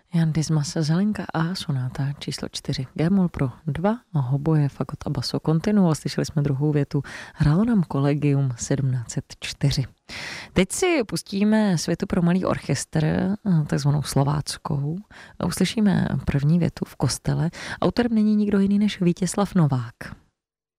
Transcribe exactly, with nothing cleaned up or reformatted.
Jan Dismas, Zelenka a sonáta číslo čtyři. G-moll pro dva, hoboje, fagot a basso continuo. Slyšeli jsme druhou větu. Hrálo nám Collegium sedmnáct set čtyři. Teď si pustíme Světu pro malý orchestr, takzvanou slováckou. A uslyšíme první větu v kostele. Autorem není nikdo jiný než Vítězslav Novák.